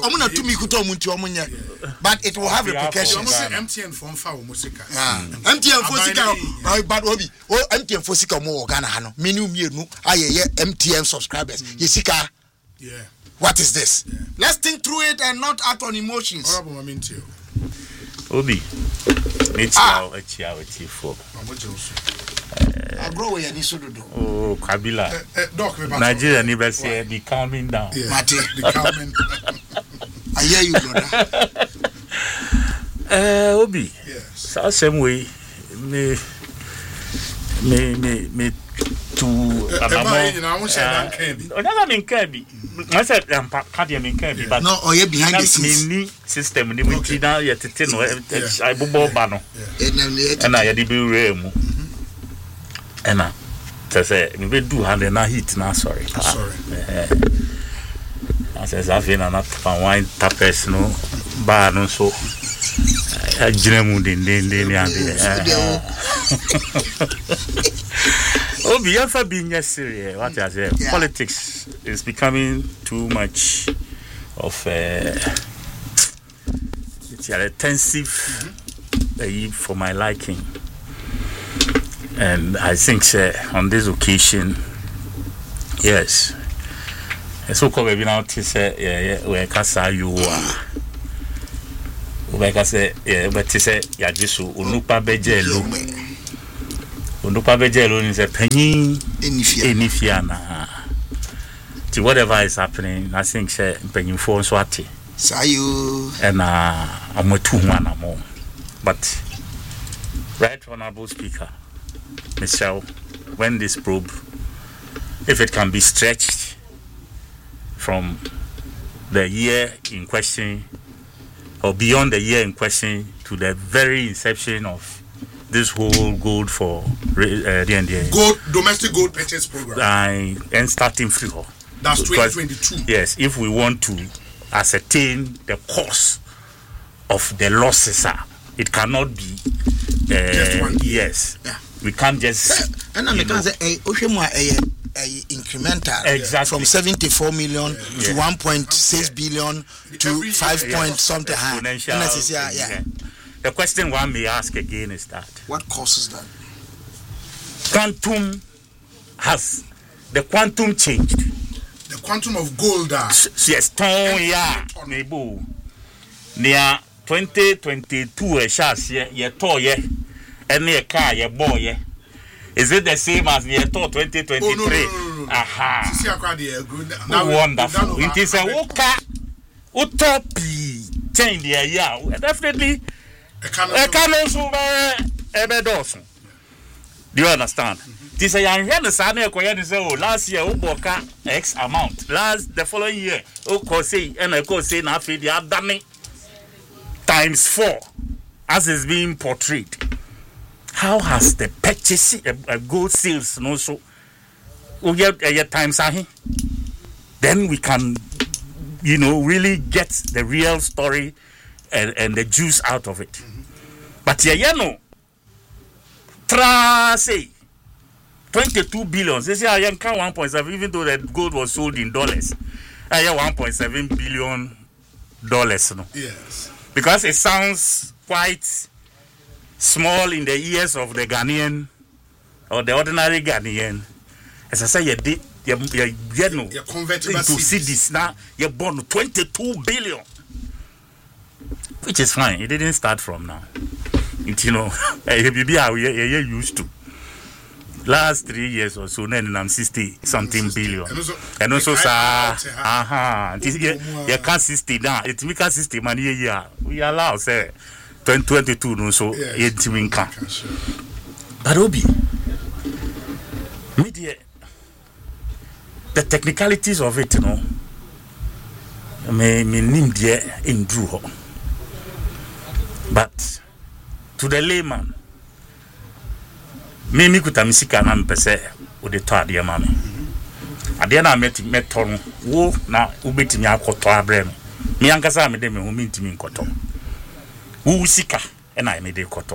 [SPEAKER 4] but it will have repercussions.
[SPEAKER 2] MTN phone for Musika.
[SPEAKER 4] MTN Fosika, but MTN Fosika more Ghana Hano. MTN subscribers. Yesika.
[SPEAKER 2] Yeah.
[SPEAKER 4] What is this? Yeah. Let's think through it and not act on emotions.
[SPEAKER 2] Honorable Mamintio.
[SPEAKER 5] Obi. It's now a chia with T4.
[SPEAKER 4] I grow where you should do.
[SPEAKER 5] Oh, Kabila.
[SPEAKER 2] Doc,
[SPEAKER 5] Nigeria never say be calming down.
[SPEAKER 2] Yeah.
[SPEAKER 4] Mate,
[SPEAKER 2] be calming.
[SPEAKER 4] I hear you, brother.
[SPEAKER 5] Obi.
[SPEAKER 2] Yes.
[SPEAKER 5] So same way me to I said but
[SPEAKER 4] no, or you behind the scenes
[SPEAKER 5] system ni we na yet tete no I bobo ba no and I dey be remu and I say me be do hand na hit na sorry I says I feel na wine tapes no ba no so ajremu din Obi, ever being serious? What I say? Yeah. Politics is becoming too much of it's intensive for my liking, and I think on this occasion, yes, so called maybe now to say we can say you are. We can say but to say ya Jesu unupa bejelu. Unupa bejelo is a penny enifiana. To whatever is happening, I think say penny for swati.
[SPEAKER 4] Sayu
[SPEAKER 3] and I'm a 2-1 more. But right honorable speaker, Michelle,
[SPEAKER 5] when this probe, if it can be stretched from the year in question or beyond the year in question to the very inception of this whole gold for
[SPEAKER 2] gold domestic gold purchase program
[SPEAKER 5] and starting free.
[SPEAKER 2] That's 2022.
[SPEAKER 5] Yes, if we want to ascertain the cause of the losses, it cannot be
[SPEAKER 2] just 1 year.
[SPEAKER 5] Yes, we can't just.
[SPEAKER 4] And I can say, incremental,
[SPEAKER 5] exactly,
[SPEAKER 4] from 74 million to 1.6 billion to 5 point something.
[SPEAKER 5] The question one may ask again is that
[SPEAKER 4] what causes that?
[SPEAKER 5] Quantum has the quantum changed.
[SPEAKER 2] The quantum of gold.
[SPEAKER 5] Yes, maybe near 2022 a chance ye toye any a car ye boy. Is it the same as the year 2023?
[SPEAKER 2] No.
[SPEAKER 5] Aha. Wonderful. It is a woka utopia change the year. Definitely. I can also do you understand? This is a young son. Last year, Uboka X amount. The following year, say and I could say, now they have done it times 4 as is being portrayed. How has the purchase gold sales and also times then we can, really get the real story and the juice out of it. But say 22 billion. They say I count 1.7, even though that gold was sold in dollars. I have $1.7 billion. No?
[SPEAKER 2] Yes.
[SPEAKER 5] Because it sounds quite small in the ears of the Ghanaian or the ordinary Ghanaian. As I say, you convertible to see this now. You're born 22 billion, which is fine. It didn't start from now. You're used to. Last 3 years or so, then I'm 60 something billion. And also, you can't 60 now. It's we can't 60 money a year. We allow, say, 2022, no, so it's income. But Obi, media, the technicalities of it, may name there in Drew. But to the layman, me kuta misika na mpese ode to ade ma me ade na meton wo na ubetimi akoto abrem me ankasa me de me ho mintimi nkoto wo sika e na me de koto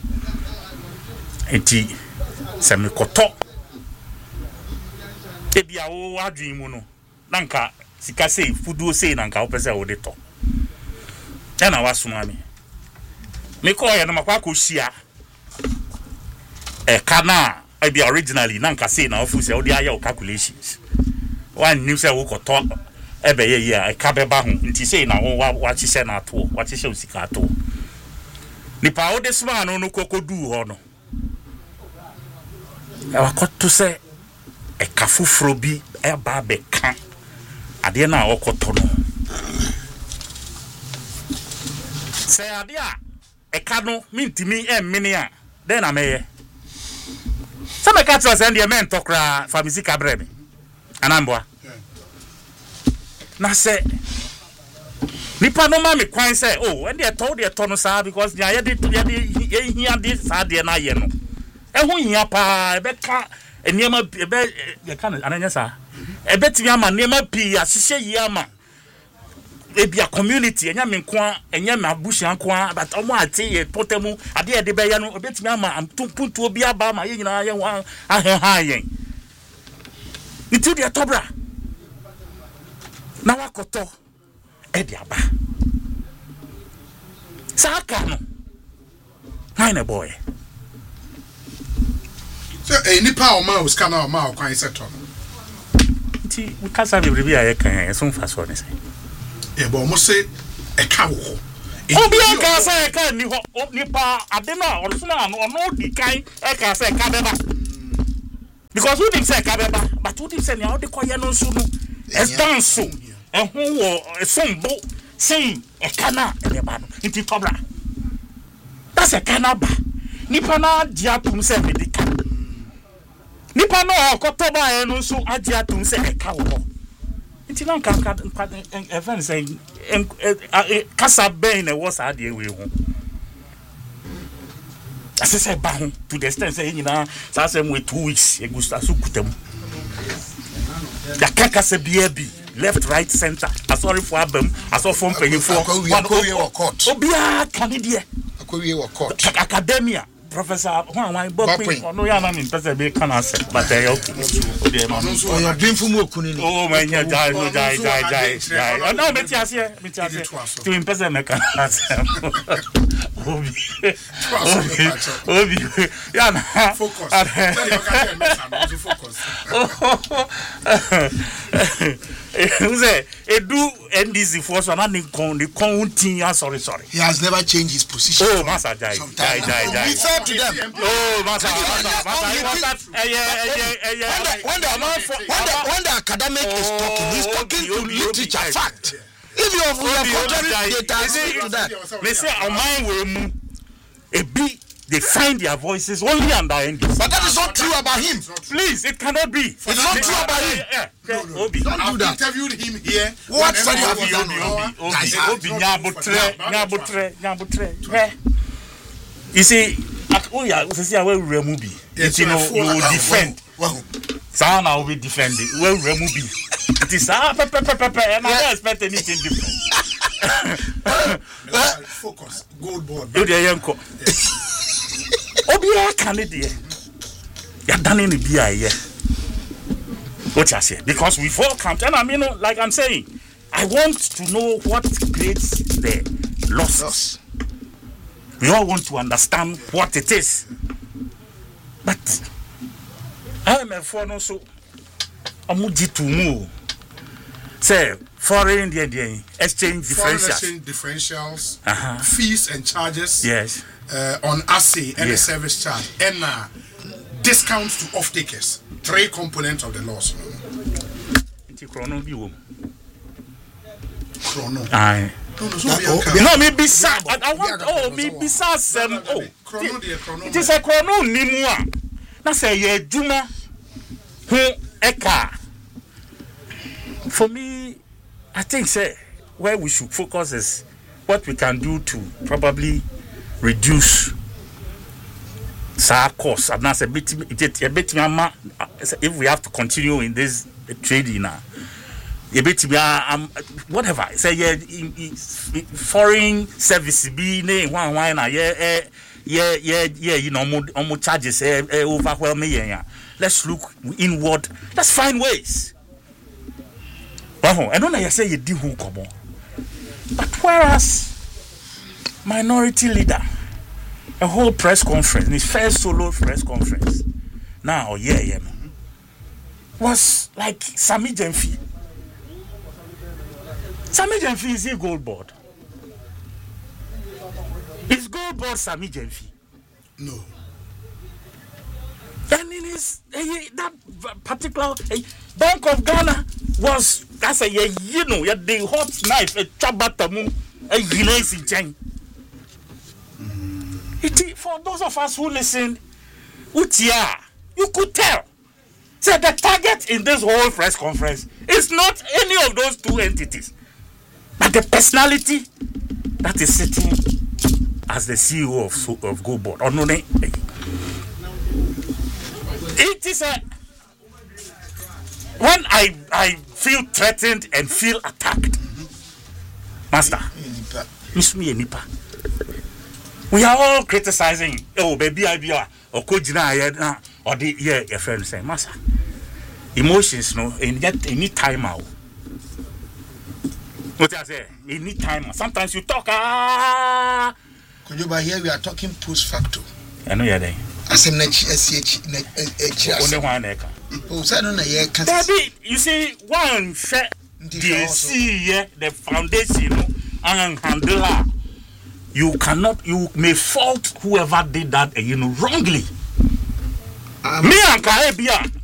[SPEAKER 5] enti se me koto e bia wo adwin mu no na nka sika sei fuduo sei na nka wo pese wo de to e na wasoma me ko ye no makwa ko hia kana be originally nanka say na ofu say odi aye calculations one new say wo koto ebe ye ye ka beba ho nti say na wo wa chise na ato wa chise usika ato nipa wo de sma no kokodu ho no e wa koto say e ka fufuro bi e ba be ka ade na wo koto no say ade a e ka no mintimi emmene a den na meye. Some cats are sending a man to cry for music abremi. Anambwa. Na say nipa no ma me kwan say and they told their tono sa because they are here this sad na ye no. E ho hia pa e be ka eniema e be ye ka ananya sa. E betimi ama niema pi asise yi ama. E bia community enya me nko enya me abusia nko but omo ate ye potemu ade ye de be ya no obetimi ama ampuntu obi aba ma ye nyina ye wa aheha yen itu de tobra na wakoto e de aba saka no nine boy
[SPEAKER 2] so nipa o ma o scanner o ma o kwan seto
[SPEAKER 5] nti we ka sa be bia ye kan so mfa so ne sai
[SPEAKER 2] but almost say a cow.
[SPEAKER 5] Obi aka say e ka ni ho nipa ade na orusuna no di kan e ka say ka beba because who did say ka beba but who did say na de koye no so no e dance so e ho wo sombo say e kana e beba no nti tobra that's a kana ba nipa na dia tum say medical nipa no okotoba eno so age atum se eka wo nti na nka event say kasa ben e was ade we ho asese ba ho to the extent say nyina sa say we 2 weeks egusta so kutam ya kaka se bia bi left right center asori for abam aso for mpanyifo obia kanidie
[SPEAKER 4] akowie wo court
[SPEAKER 5] academia Professor Juan Bopin no ya na me pese be kan ase but okay o ma
[SPEAKER 4] o ya bin fumu okuni ni
[SPEAKER 5] oh man ya die no me ti ase to me pese me kan ase obi ya na
[SPEAKER 2] focus
[SPEAKER 5] Uze edu NDC for so na the con sorry
[SPEAKER 4] he has never changed his position.
[SPEAKER 5] Oh Master die
[SPEAKER 4] We said to them,
[SPEAKER 5] oh Master
[SPEAKER 4] when the academic is talking, he's talking to literature fact. If you have contrary data, speak to that.
[SPEAKER 5] They say our mind will move a bit. They find their voices only under NDC.
[SPEAKER 4] But that is not true about him.
[SPEAKER 5] Please, it cannot be.
[SPEAKER 4] It's not true about him.
[SPEAKER 2] No.
[SPEAKER 4] Don't do that.
[SPEAKER 2] I've interviewed him here.
[SPEAKER 4] What said you have done?
[SPEAKER 5] You see, I will remove it. You know, you will defend. So now we defend it. We will remove it. It is and I don't expect anything different.
[SPEAKER 2] Focus. Gold board.
[SPEAKER 5] Obia Canada. You're done in the BIA. What I say? Because we all count, and I mean, like I'm saying, I want to know what creates the losses. We all want to understand what it is. But I'm a foreign also. Amuji to move. Say foreign exchange
[SPEAKER 2] differentials, fees and charges.
[SPEAKER 5] Yes.
[SPEAKER 2] On assay and service charge and discounts to off-takers. 3 components of the loss.
[SPEAKER 5] Chrono view.
[SPEAKER 2] Chrono.
[SPEAKER 5] Aye. No, maybe sad. I want maybe sad.
[SPEAKER 2] Chrono.
[SPEAKER 5] It is a chrono nimua. Na say ye juma who eka. For me, I think say where we should focus is what we can do to probably reduce costs. And that's a bit if we have to continue in this trading now. A bit whatever. Say foreign service be you know charges overwhelming. Let's look inward. Let's find ways. I don't know you say you do who come on. But whereas minority leader, a whole press conference, his first solo press conference, now was like Sami Jemfi. Sami Jemfi is a gold board. Is gold board Sami Jemfi?
[SPEAKER 2] No.
[SPEAKER 5] And in his that particular Bank of Ghana was that's a the hot knife a chabatamu a gilesi chain. For those of us who listen, you could tell. So the target in this whole press conference is not any of those 2 entities, but the personality that is sitting as the CEO of Go Board. It is when I feel threatened and feel attacked, Master, miss me nipa. We are all criticizing. Oh, baby, or Kojina, or the your friend saying, Master, emotions, no, and yet any time out. What I say, any time out. Sometimes you talk.
[SPEAKER 4] But here we are talking post facto.
[SPEAKER 5] I know you're there.
[SPEAKER 4] Only
[SPEAKER 5] you see, one the foundation and handler. You may fault whoever did that, wrongly. Me and Kaebia.